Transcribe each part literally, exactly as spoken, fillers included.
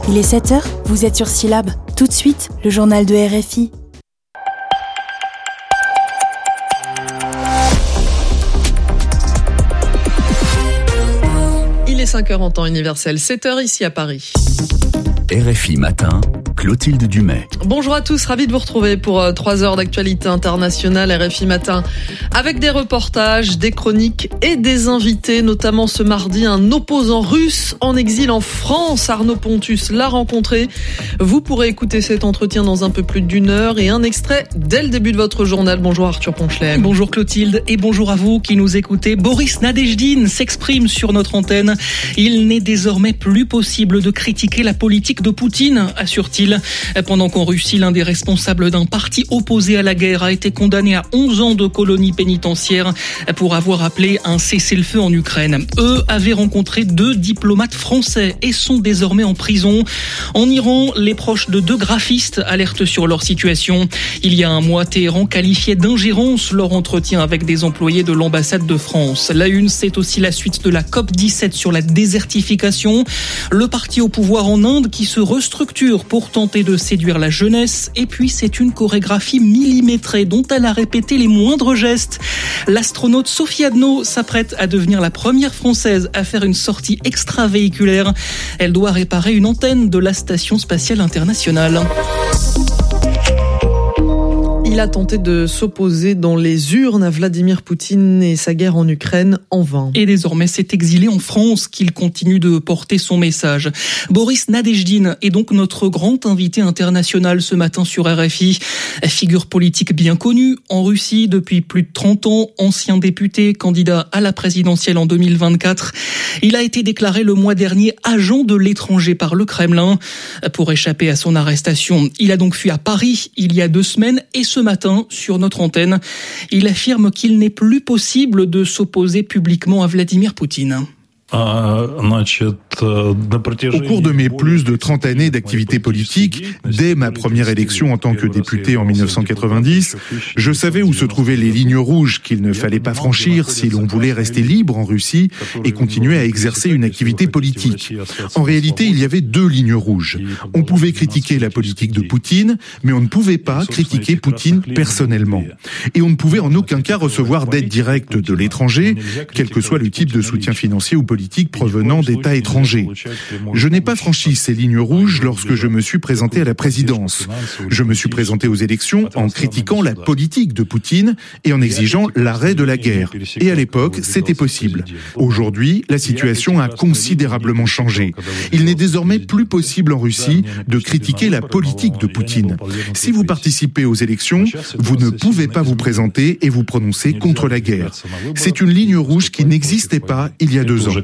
Il est sept heures, vous êtes sur Syllab. Tout de suite, le journal de R F I. Il est cinq heures en temps universel, sept heures ici à Paris. R F I Matin, Clotilde Dumais. Bonjour à tous, ravi de vous retrouver pour euh, trois heures d'actualité internationale R F I Matin. Avec des reportages, des chroniques et des invités, notamment ce mardi, un opposant russe en exil en France. Arnaud Pontus l'a rencontré. Vous pourrez écouter cet entretien dans un peu plus d'une heure et un extrait dès le début de votre journal. Bonjour Arthur Ponchelet. Bonjour Clotilde et bonjour à vous qui nous écoutez. Boris Nadejdine s'exprime sur notre antenne. Il n'est désormais plus possible de critiquer la politique de Poutine, assure-t-il. Pendant qu'en Russie, l'un des responsables d'un parti opposé à la guerre a été condamné à onze ans de colonie pénitentiaire pour avoir appelé un cessez-le-feu en Ukraine. Eux avaient rencontré deux diplomates français et sont désormais en prison. En Iran, les proches de deux graphistes alertent sur leur situation. Il y a un mois, Téhéran qualifiait d'ingérence leur entretien avec des employés de l'ambassade de France. La une, c'est aussi la suite de la C O P dix-sept sur la désertification. Le parti au pouvoir en Inde qui se restructure pour tenter de séduire la jeunesse. Et puis, c'est une chorégraphie millimétrée dont elle a répété les moindres gestes. L'astronaute Sophie Adno s'apprête à devenir la première Française à faire une sortie extravéhiculaire. Elle doit réparer une antenne de la Station spatiale internationale. Il a tenté de s'opposer dans les urnes à Vladimir Poutine et sa guerre en Ukraine en vain. Et désormais, c'est exilé en France qu'il continue de porter son message. Boris Nadejdine est donc notre grand invité international ce matin sur R F I. Figure politique bien connue en Russie depuis plus de trente ans, ancien député, candidat à la présidentielle en deux mille vingt-quatre. Il a été déclaré le mois dernier agent de l'étranger par le Kremlin. Pour échapper à son arrestation, il a donc fui à Paris il y a deux semaines et ce matin, sur notre antenne, il affirme qu'il n'est plus possible de s'opposer publiquement à Vladimir Poutine. Au cours de mes plus de trente années d'activité politique, dès ma première élection en tant que député en dix-neuf cent quatre-vingt-dix, je savais où se trouvaient les lignes rouges qu'il ne fallait pas franchir si l'on voulait rester libre en Russie et continuer à exercer une activité politique. En réalité, il y avait deux lignes rouges. On pouvait critiquer la politique de Poutine, mais on ne pouvait pas critiquer Poutine personnellement. Et on ne pouvait en aucun cas recevoir d'aide directe de l'étranger, quel que soit le type de soutien financier ou politique provenant d'États étrangers. Je n'ai pas franchi ces lignes rouges lorsque je me suis présenté à la présidence. Je me suis présenté aux élections en critiquant la politique de Poutine et en exigeant l'arrêt de la guerre. Et à l'époque, c'était possible. Aujourd'hui, la situation a considérablement changé. Il n'est désormais plus possible en Russie de critiquer la politique de Poutine. Si vous participez aux élections, vous ne pouvez pas vous présenter et vous prononcer contre la guerre. C'est une ligne rouge qui n'existait pas il y a deux ans.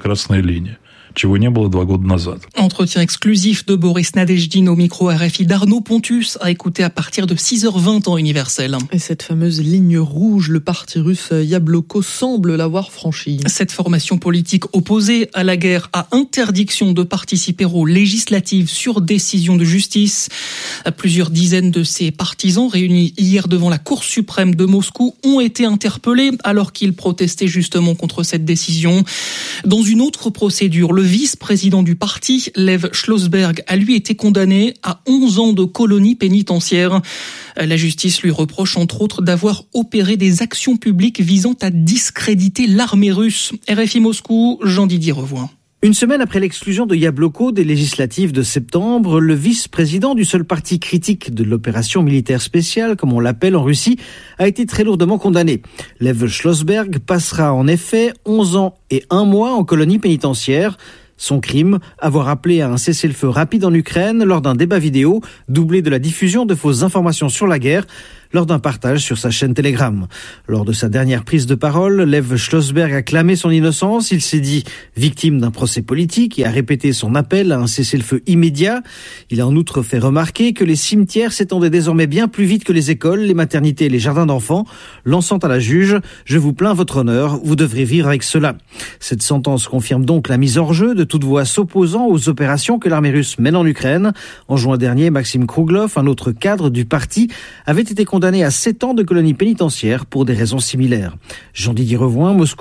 Entretien exclusif de Boris Nadejdine au micro R F I d'Arnaud Pontus à écouter à partir de six heures vingt en universel. Et cette fameuse ligne rouge, le parti russe Yabloko semble l'avoir franchie. Cette formation politique opposée à la guerre a interdiction de participer aux législatives sur décision de justice. Plusieurs dizaines de ses partisans réunis hier devant la Cour suprême de Moscou ont été interpellés alors qu'ils protestaient justement contre cette décision. Dans une autre procédure, le vice-président du parti, Lev Schlossberg, a lui été condamné à onze ans de colonie pénitentiaire. La justice lui reproche entre autres d'avoir opéré des actions publiques visant à discréditer l'armée russe. R F I Moscou, Jean-Didier Revoin. Une semaine après l'exclusion de Yabloko des législatives de septembre, le vice-président du seul parti critique de l'opération militaire spéciale, comme on l'appelle en Russie, a été très lourdement condamné. Lev Schlossberg passera en effet onze ans et un mois en colonie pénitentiaire. Son crime, avoir appelé à un cessez-le-feu rapide en Ukraine lors d'un débat vidéo, doublé de la diffusion de fausses informations sur la guerre, lors d'un partage sur sa chaîne Telegram. Lors de sa dernière prise de parole, Lev Schlossberg a clamé son innocence. Il s'est dit victime d'un procès politique et a répété son appel à un cessez-le-feu immédiat. Il a en outre fait remarquer que les cimetières s'étendaient désormais bien plus vite que les écoles, les maternités et les jardins d'enfants, lançant à la juge « Je vous plains votre honneur, vous devrez vivre avec cela ». Cette sentence confirme donc la mise hors jeu de toute voix s'opposant aux opérations que l'armée russe mène en Ukraine. En juin dernier, Maxime Krouglov, un autre cadre du parti, avait été condamné condamné à sept ans de colonie pénitentiaire pour des raisons similaires. Jean-Didier Revoin, Moscou.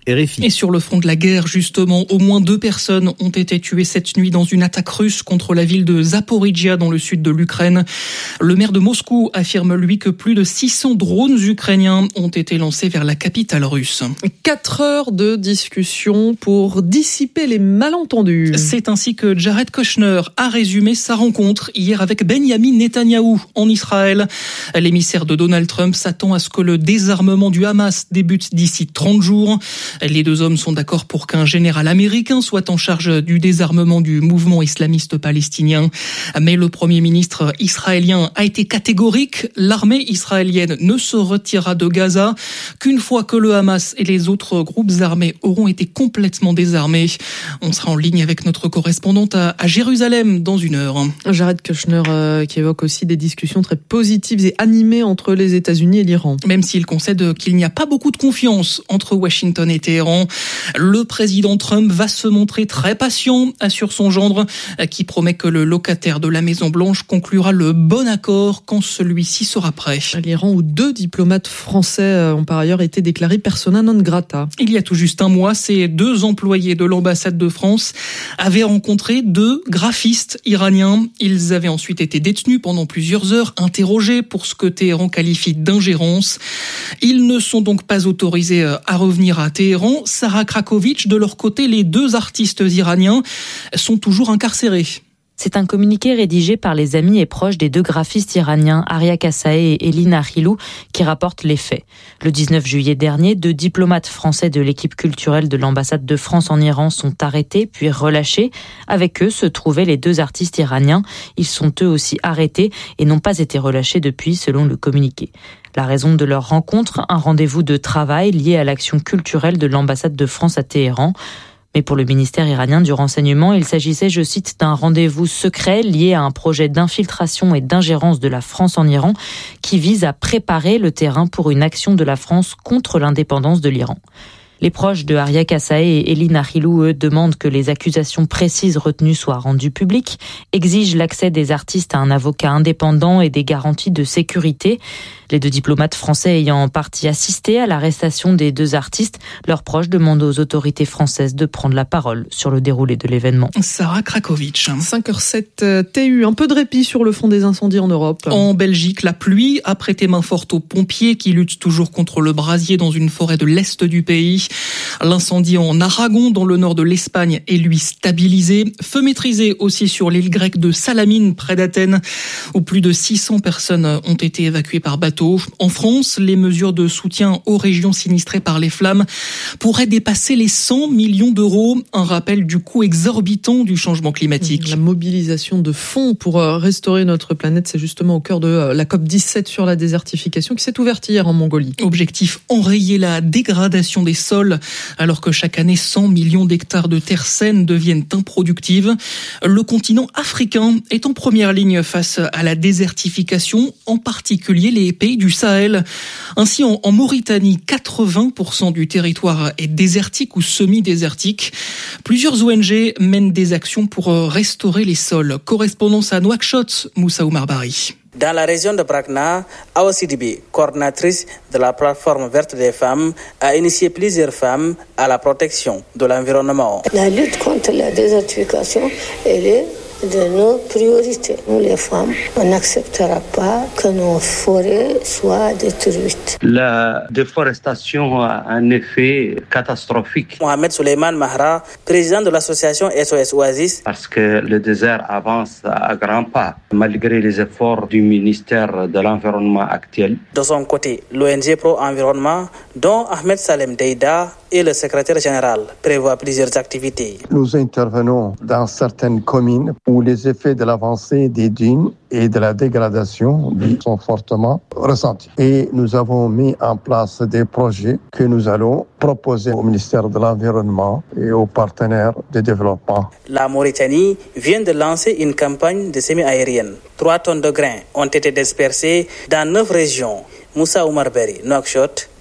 R F I. Et sur le front de la guerre, justement, au moins deux personnes ont été tuées cette nuit dans une attaque russe contre la ville de Zaporijia dans le sud de l'Ukraine. Le maire de Moscou affirme, lui, que plus de six cents drones ukrainiens ont été lancés vers la capitale russe. Quatre heures de discussion pour dissiper les malentendus. C'est ainsi que Jared Kushner a résumé sa rencontre hier avec Benyamin Netanyahou en Israël. L'émissaire de Donald Trump s'attend à ce que le désarmement du Hamas débute d'ici trente jours. Les deux hommes sont d'accord pour qu'un général américain soit en charge du désarmement du mouvement islamiste palestinien. Mais le Premier ministre israélien a été catégorique. L'armée israélienne ne se retirera de Gaza qu'une fois que le Hamas et les autres groupes armés auront été complètement désarmés. On sera en ligne avec notre correspondante à, à Jérusalem dans une heure. Jared Kushner euh, qui évoque aussi des discussions très positives et animées entre les États-Unis et l'Iran. Même s'il concède qu'il n'y a pas beaucoup de confiance entre Washington et Téhéran, le président Trump va se montrer très patient, assure son gendre, qui promet que le locataire de la Maison-Blanche conclura le bon accord quand celui-ci sera prêt. L'Iran, où deux diplomates français ont par ailleurs été déclarés persona non grata. Il y a tout juste un mois, ces deux employés de l'ambassade de France avaient rencontré deux graphistes iraniens. Ils avaient ensuite été détenus pendant plusieurs heures, interrogés pour ce que Téhéran qualifie d'ingérence. Ils ne sont donc pas autorisés à revenir à Téhéran. Sarah Krakowicz, de leur côté, les deux artistes iraniens sont toujours incarcérés. C'est un communiqué rédigé par les amis et proches des deux graphistes iraniens, Arya Kassaei et Elina Rilou, qui rapportent les faits. Le dix-neuf juillet dernier, deux diplomates français de l'équipe culturelle de l'ambassade de France en Iran sont arrêtés puis relâchés. Avec eux se trouvaient les deux artistes iraniens. Ils sont eux aussi arrêtés et n'ont pas été relâchés depuis, selon le communiqué. La raison de leur rencontre, un rendez-vous de travail lié à l'action culturelle de l'ambassade de France à Téhéran. Mais pour le ministère iranien du renseignement, il s'agissait, je cite, d'un rendez-vous secret lié à un projet d'infiltration et d'ingérence de la France en Iran qui vise à préparer le terrain pour une action de la France contre l'indépendance de l'Iran. Les proches de Arya Kassaei et Elina Rilou, eux, demandent que les accusations précises retenues soient rendues publiques, exigent l'accès des artistes à un avocat indépendant et des garanties de sécurité. Les deux diplomates français ayant en partie assisté à l'arrestation des deux artistes, leurs proches demandent aux autorités françaises de prendre la parole sur le déroulé de l'événement. Sarah Krakowicz. cinq heures sept T U, un peu de répit sur le fond des incendies en Europe. En Belgique, la pluie a prêté main forte aux pompiers qui luttent toujours contre le brasier dans une forêt de l'est du pays. L'incendie en Aragon, dans le nord de l'Espagne, est lui stabilisé. Feu maîtrisé aussi sur l'île grecque de Salamine, près d'Athènes, où plus de six cents personnes ont été évacuées par bateau. En France, les mesures de soutien aux régions sinistrées par les flammes pourraient dépasser les cent millions d'euros. Un rappel du coût exorbitant du changement climatique. La mobilisation de fonds pour restaurer notre planète, c'est justement au cœur de la COP dix-sept sur la désertification qui s'est ouverte hier en Mongolie. Objectif, enrayer la dégradation des sols, alors que chaque année, cent millions d'hectares de terres saines deviennent improductives. Le continent africain est en première ligne face à la désertification, en particulier les pays du Sahel. Ainsi, en, en Mauritanie, quatre-vingts pour cent du territoire est désertique ou semi-désertique. Plusieurs O N G mènent des actions pour restaurer les sols. Correspondance à Nouakchott, Moussa Oumar Bari. Dans la région de Brakna, Awa Sidibe, coordinatrice de la plateforme verte des femmes, a initié plusieurs femmes à la protection de l'environnement. La lutte contre la désertification, elle est de nos priorités. Nous, les femmes, on n'acceptera pas que nos forêts soient détruites. La déforestation a un effet catastrophique. Mohamed Souleymane Mahra, président de l'association S O S Oasis. Parce que le désert avance à grands pas, malgré les efforts du ministère de l'Environnement actuel. De son côté, l'O N G Pro Environnement, dont Ahmed Salem Deida et le secrétaire général, prévoit plusieurs activités. Nous intervenons dans certaines communes où les effets de l'avancée des dunes et de la dégradation sont fortement ressentis. Et nous avons mis en place des projets que nous allons proposer au ministère de l'Environnement et aux partenaires de développement. La Mauritanie vient de lancer une campagne de semis aériennes. Trois tonnes de grains ont été dispersées dans neuf régions. Moussa Oumar Bari, Nouakchott,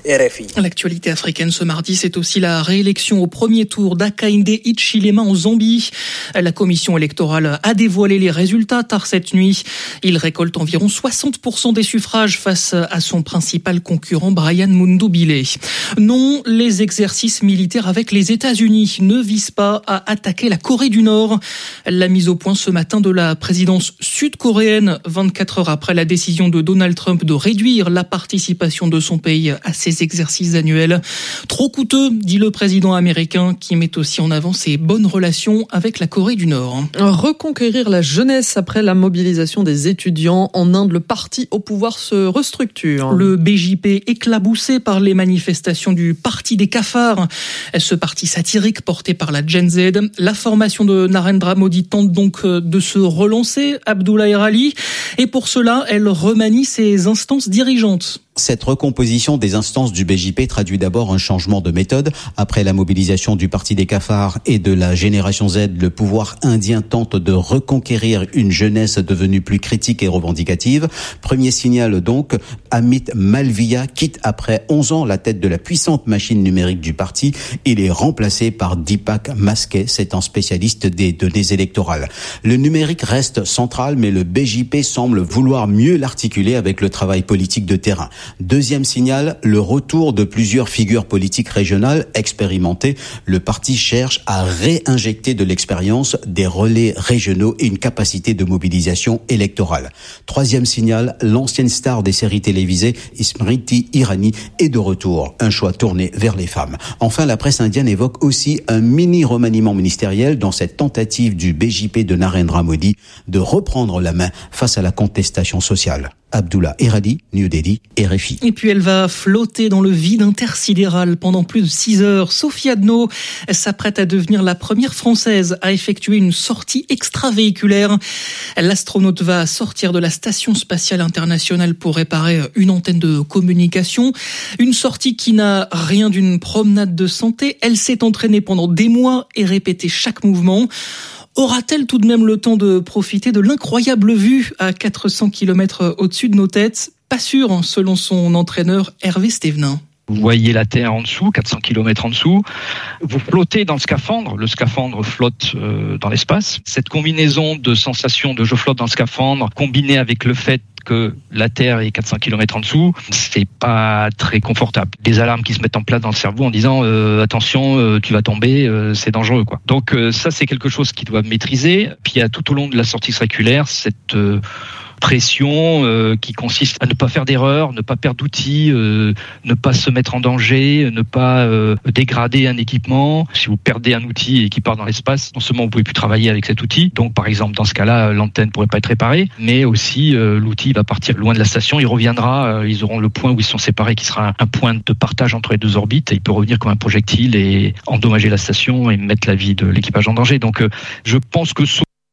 R F I. L'actualité africaine ce mardi, c'est aussi la réélection au premier tour d'Hakainde Hichilema en Zambie. La commission électorale a dévoilé les résultats tard cette nuit. Il récolte environ soixante pour cent des suffrages face à son principal concurrent Brian Mundubile. Non, les exercices militaires avec les États-Unis ne visent pas à attaquer la Corée du Nord. La mise au point ce matin de la présidence sud-coréenne, vingt-quatre heures après la décision de Donald Trump de réduire la participation de son pays à ces exercices annuels. Trop coûteux, dit le président américain, qui met aussi en avant ses bonnes relations avec la Corée du Nord. Reconquérir la jeunesse après la mobilisation des étudiants. En Inde, le parti au pouvoir se restructure. Le B J P éclaboussé par les manifestations du Parti des cafards. Ce parti satirique porté par la Gen Z. La formation de Narendra Modi tente donc de se relancer, Abdullah Erali. Et pour cela, elle remanie ses instances dirigeantes. Cette recomposition des instances du B J P traduit d'abord un changement de méthode. Après la mobilisation du Parti des cafards et de la génération Z, le pouvoir indien tente de reconquérir une jeunesse devenue plus critique et revendicative. Premier signal donc, Amit Malviya quitte après onze ans la tête de la puissante machine numérique du parti. Il est remplacé par Deepak Maskey, c'est un spécialiste des données électorales. Le numérique reste central, mais le B J P semble vouloir mieux l'articuler avec le travail politique de terrain. Deuxième signal, le retour de plusieurs figures politiques régionales expérimentées. Le parti cherche à réinjecter de l'expérience, des relais régionaux et une capacité de mobilisation électorale. Troisième signal, l'ancienne star des séries télévisées, Smriti Irani, est de retour. Un choix tourné vers les femmes. Enfin, la presse indienne évoque aussi un mini-remaniement ministériel dans cette tentative du B J P de Narendra Modi de reprendre la main face à la contestation sociale. Abdullah Erali, New Delhi, R F I. Et puis elle va flotter dans le vide intersidéral pendant plus de six heures. Sophie Adno s'apprête à devenir la première Française à effectuer une sortie extravéhiculaire. L'astronaute va sortir de la Station spatiale internationale pour réparer une antenne de communication. Une sortie qui n'a rien d'une promenade de santé. Elle s'est entraînée pendant des mois et répété chaque mouvement. Aura-t-elle tout de même le temps de profiter de l'incroyable vue à quatre cents kilomètres au-dessus de nos têtes ? Pas sûr, selon son entraîneur Hervé Stévenin. Vous voyez la Terre en dessous, quatre cents kilomètres en dessous. Vous flottez dans le scaphandre. Le scaphandre flotte euh, dans l'espace. Cette combinaison de sensations de je flotte dans le scaphandre, combinée avec le fait que la Terre est quatre cents kilomètres en dessous, c'est pas très confortable. Des alarmes qui se mettent en place dans le cerveau en disant euh, attention, euh, tu vas tomber, euh, c'est dangereux, quoi. Donc euh, ça, c'est quelque chose qu'ils doivent maîtriser. Puis il y a tout au long de la sortie circulaire cette euh, pression euh, qui consiste à ne pas faire d'erreurs, ne pas perdre d'outils, euh, ne pas se mettre en danger, ne pas euh, dégrader un équipement. Si vous perdez un outil et qui part dans l'espace, non seulement vous pouvez plus travailler avec cet outil, donc par exemple dans ce cas-là, l'antenne pourrait pas être réparée, mais aussi euh, l'outil va partir loin de la station, il reviendra, euh, ils auront le point où ils sont séparés qui sera un point de partage entre les deux orbites et il peut revenir comme un projectile et endommager la station et mettre la vie de l'équipage en danger. Donc euh, je pense que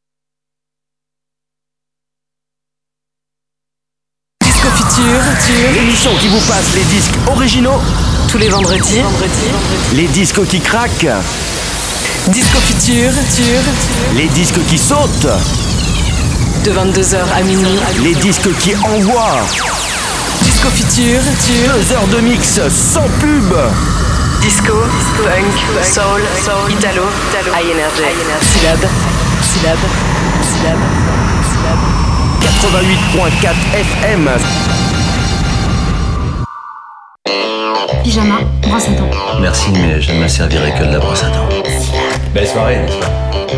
l'émission qui vous passe les disques originaux tous les vendredis. Les disques qui craquent. Disco Futur. Les disques qui sautent. De vingt-deux heures à minuit. Les disques qui envoient. Disco Futur. Deux heures de mix sans pub. Disco, funk, soul, italo, high energy. Syllabe, syllabe, syllabe, syllabe. quatre-vingt-huit virgule quatre F M. Pyjama, brosse à dents. Merci, mais je ne me servirai que de la brosse à dents. Belle soirée, n'est-ce pas ?